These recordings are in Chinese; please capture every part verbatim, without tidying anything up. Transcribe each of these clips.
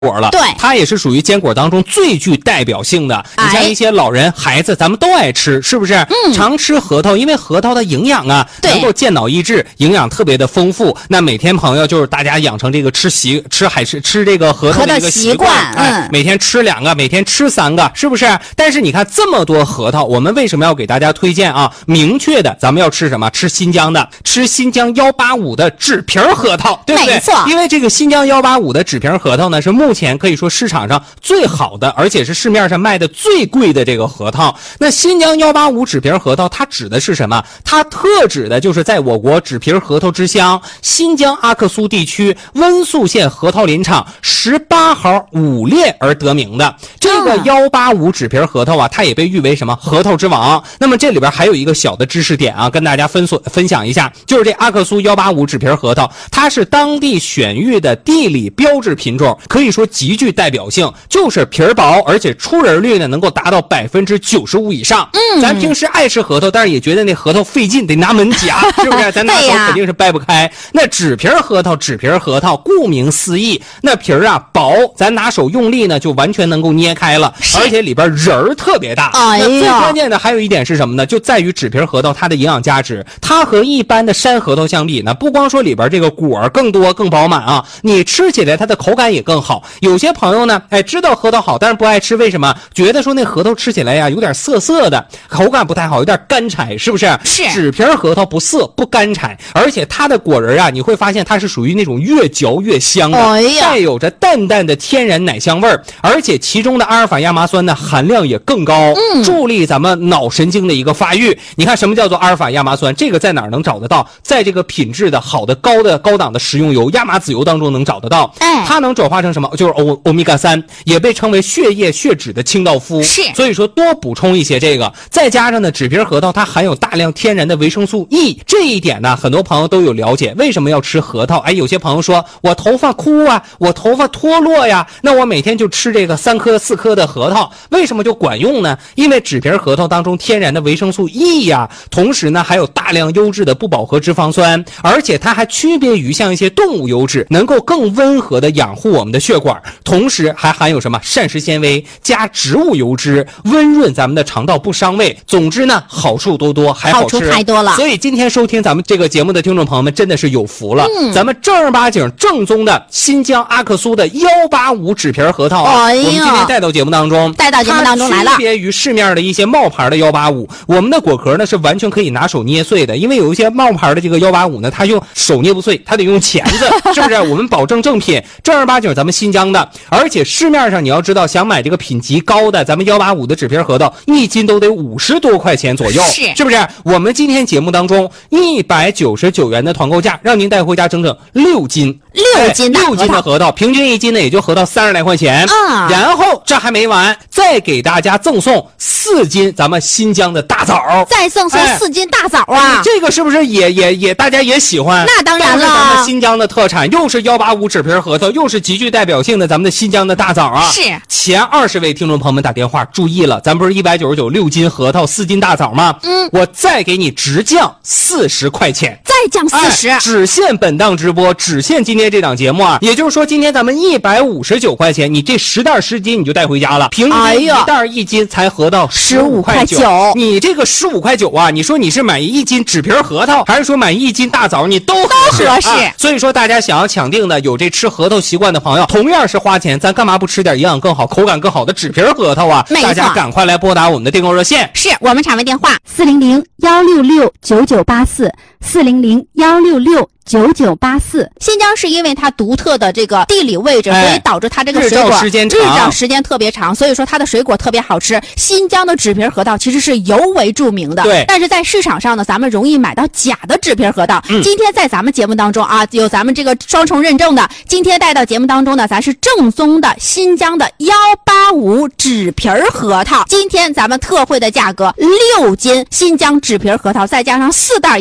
果了， 对， 它也是属于坚果当中最具代表性的。 哎、 你像一些老人、孩子，咱们都爱吃，是不是？ 嗯， 常吃核桃，因为核桃的营养啊，能够健脑益智，营养特别的丰富。那每天朋友就是大家养成这个吃习吃海吃吃这个核桃的一个习惯， 嗯、 哎，每天吃两个，每天吃三个，是不是？但是你看这么多核桃，我们为什么要给大家推荐啊？明确的，咱们要吃什么？吃新疆的，吃新疆一八五的纸皮核桃，对不对？ 没错， 因为这个新疆一八五的纸皮核桃呢，是目前可以说市场上最好的，而且是市面上卖的最贵的这个核桃。那新疆一八五纸皮核桃，它指的是什么？它特指的就是在我国纸皮核桃之乡新疆阿克苏地区温宿县核桃林场十八号五列而得名的这个一八五纸皮核桃啊，它也被誉为什么核桃之王。那么这里边还有一个小的知识点啊，跟大家分所分享一下，就是这阿克苏一八五纸皮核桃，它是当地选育的地理标志品种，可以说极具代表性，就是皮儿薄，而且出仁率呢能够达到百分之九十五以上。嗯，咱平时爱吃核桃，但是也觉得那核桃费劲，得拿门夹，是不是？咱拿手肯定是掰不开。那纸皮核桃，纸皮核桃，顾名思义，那皮儿啊薄，咱拿手用力呢就完全能够捏开了，而且里边仁儿特别大。 哎呀， 那最关键的还有一点是什么呢？就在于纸皮核桃它的营养价值，它和一般的山核桃相比呢，不光说里边这个果儿更多更饱满啊，你吃起来它的口感也更好。有些朋友呢，哎，知道核桃好，但是不爱吃，为什么？觉得说那核桃吃起来呀有点涩涩的，口感不太好，有点干柴，是不是？ 是。 纸皮核桃不涩不干柴，而且它的果仁啊，你会发现它是属于那种越嚼越香的， 哎呀， 带有着淡淡的天然奶香味儿，而且其中的阿尔法亚麻酸呢含量也更高，嗯，助力咱们脑神经的一个发育。你看什么叫做阿尔法亚麻酸？这个在哪儿能找得到？在这个品质的好的高的高档的食用油亚麻籽油当中能找得到。 哎， 它能转化成什么？就是欧欧米伽三，也被称为血液血脂的清道夫。 是， 所以说多补充一些这个，再加上呢，纸皮核桃它含有大量天然的维生素 E， 这一点呢，很多朋友都有了解。为什么要吃核桃？哎，有些朋友说我头发枯啊，我头发脱落呀，那我每天就吃这个三颗四颗的核桃，为什么就管用呢？因为纸皮核桃当中天然的维生素 E 呀，同时呢还有大量优质的不饱和脂肪酸，而且它还区别于像一些动物油脂，能够更温和的养护我们的血管，同时还含有什么膳食纤维加植物油脂，温润咱们的肠道不伤胃。总之呢，好处多多，还好吃， 好处太多了。 所以今天收听咱们这个节目的听众朋友们真的是有福了，嗯，咱们正儿八经正宗的新疆阿克苏的一八五纸皮核桃啊，哎，我们今天带到节目当中， 带到节目当中来了。 区别于市面的一些冒牌的一八五，我们的果壳呢是完全可以拿手捏碎的，因为有一些冒牌的这个一八五呢，它用手捏不碎，它得用钳子，是不是？我们保证正品，正儿八经咱们新疆的，而且市面上你要知道，想买这个品级高的咱们一八五的纸皮核桃，一斤都得五十多块钱左右， 是是不是？我们今天节目当中一百九十九元的团购价，让您带回家整整六斤， 六斤的六斤的核桃，平均一斤呢也就核桃三十来块钱啊。 然后这还没完，再给大家赠送四斤咱们新疆的大枣， 再赠送四斤大枣啊！ 哎、这个是不是也也也大家也喜欢？ 那当然了， 都是咱们新疆的特产，又是一八五纸皮核桃，又是极具代表性的咱们的新疆的大枣啊！ 是前二十位听众朋友们打电话注意了，咱不是一百九十九六斤核桃四斤大枣吗？嗯，我再给你直降四十块钱， 再降四十、 哎，只限本档直播，只限今天这档节目啊！也就是说，今天咱们一百五十九块钱，你这十袋十斤你就带回家了，平均一袋一斤才合到十五块九。你这个十五块九啊，你说你是买一斤纸皮核桃，还是说买一斤大枣，你都合适。 都合适、 啊。所以说，大家想要抢定的，有这吃核桃习惯的朋友，同样是花钱，咱干嘛不吃点营养更好、口感更好的纸皮核桃啊？大家赶快来拨打我们的订购热线， 是我们场位电话四零零幺六六九九八四四零零幺六六九九八四。 新疆是因为它独特的这个地理位置， 哎、 所以导致它这个水果日照时间长， 日照时间特别长，所以说它的水果特别好吃。新疆的纸皮核桃其实是尤为著名的， 对。 但是在市场上呢，咱们容易买到假的纸皮核桃。嗯、今天在咱们节目当中啊，有咱们这个双重认证的，今天带到节目当中呢，咱是正宗的新疆的一八五纸皮核桃。今天咱们特惠的价格，六斤新疆纸皮核桃，再加上四袋也是咱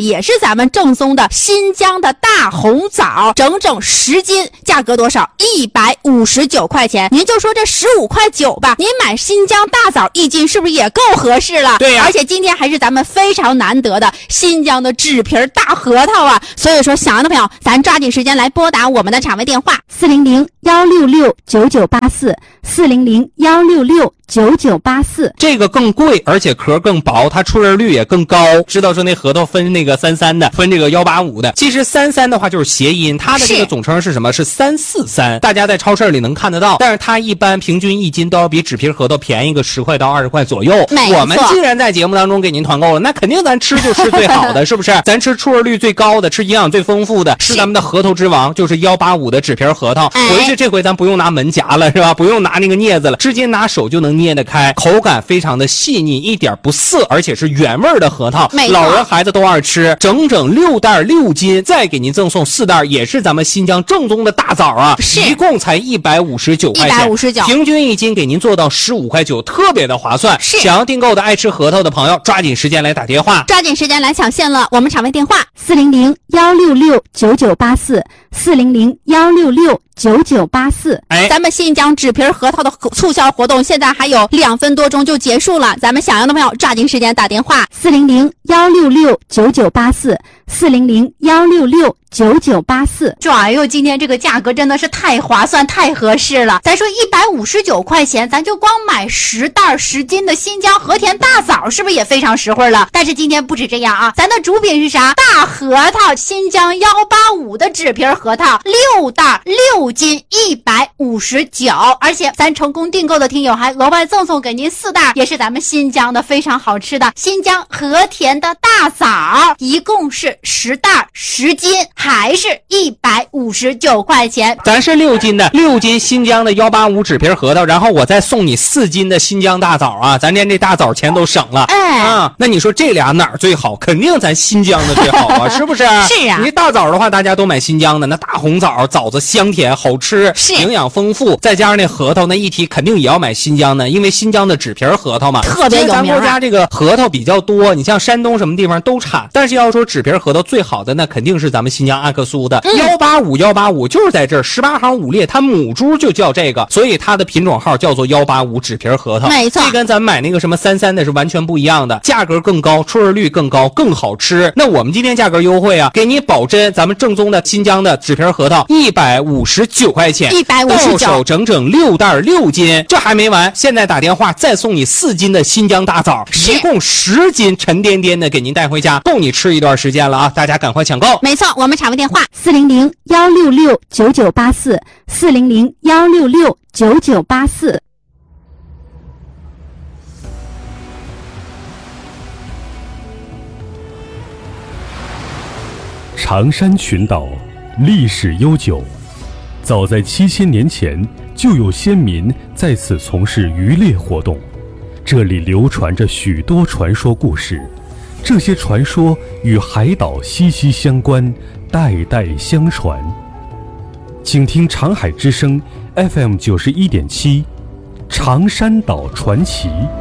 咱们正宗的新疆的大红枣，整整十斤，价格多少？一百五十九块钱。您就说这十五块九吧，您买新疆大枣一斤是不是也够合适了？ 对呀、啊。 而且今天还是咱们非常难得的新疆的纸皮大核桃啊！所以说，想要的朋友，咱抓紧时间来拨打我们的场位电话： 四零零幺六六九九八四，四零零幺六六九九八四。 这个更贵，而且壳更薄，它出刃率也更高。知道说那核桃分那个三三的，分这个幺八五的。其实三三的话就是谐音，它的这个总称是什么？是三四三。大家在超市里能看得到，但是它一般平均一斤都要比纸皮核桃便宜个十块到二十块左右。我们既然在节目当中给您团购了，那肯定咱吃就吃最好的，是不是？咱吃出刃率最高的，吃营养最丰富的，是咱们的核桃之王，就是幺八五的纸皮核桃。 哎、 回去这回咱不用拿门夹了，是吧？不用拿那个镊子了，直接拿手就能捏得开，口感非常的细腻，一点不涩，而且是原味的核桃，老人孩子都爱吃。整整六袋六斤，再给您赠送四袋，也是咱们新疆正宗的大枣啊，一共才一百五十九块钱，一百五十九，平均一斤给您做到十五块九，特别的划算。是，想要订购的爱吃核桃的朋友，抓紧时间来打电话， 抓紧时间来抢现了。我们场位电话： 四零零幺六六九九八四，四零零幺六六九九八四。 哎，咱们新疆纸皮核桃的促销活动现在还有两分多钟就结束了，咱们想要的朋友抓紧时间打电话： 四零零幺六六九九八四，四零零幺六六九九八四。 这哎呦，今天这个价格真的是太划算太合适了。咱说一百五十九块钱，咱就光买十袋十斤的新疆和田大枣，是不是也非常实惠了？但是今天不止这样啊，咱的主品是啥？大核桃，新疆幺八五的纸皮核桃，六袋六斤，一百五十九。而且咱成功订购的听友还额外赠送给您四袋，也是咱们新疆的非常好吃的新疆和田的大枣，一共是十袋十斤，还是一百五十九块钱。 咱是六斤的，六斤新疆的幺八五纸皮核桃，然后我再送你四斤的新疆大枣啊，咱连这大枣钱都省了。 哎啊，那你说这俩哪儿最好？肯定咱新疆的最好啊，是不是？ 是啊。 你大枣的话，大家都买新疆的，那大红枣，枣子香甜好吃， 是营养丰富，再加上那核桃那一提，肯定也要买新疆的，因为新疆的纸皮核桃嘛， 特别有名。 咱国家这个核桃比较多，你像山东什么地方都产，但是要说纸皮核桃最好的，那肯定是咱们新疆阿克苏的幺八五幺八五，就是在这儿十八行五列，它母猪就叫这个，所以它的品种号叫做幺八五纸皮核桃。 没错， 这跟咱买那个什么三三的是完全不一样的，价格更高，出刃率更高，更好吃。那我们今天价格优惠啊，给你保真咱们正宗的新疆的纸皮核桃一百五十九块钱， 一百五十九， 到手整整六袋六斤。这还没完，现在打电话再送你四斤的新疆大枣，一共十斤，沉甸甸的给您带回家，够你吃一段时间了啊！大家赶快抢购。 没错，我们场位电话： 四零零幺六六九九八四，四零零幺六六九九八四。 长山群岛历史悠久，早在七千年前就有先民在此从事渔猎活动，这里流传着许多传说故事，这些传说与海岛息息相关，代代相传。请听长海之声 F M 九十一点七，长山岛传奇。